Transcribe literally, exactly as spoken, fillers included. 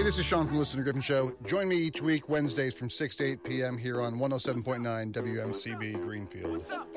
this is Sean from the Listener Griffin Show. Join me each week, Wednesdays from six to eight p.m. here on one oh seven point nine W M C B Greenfield.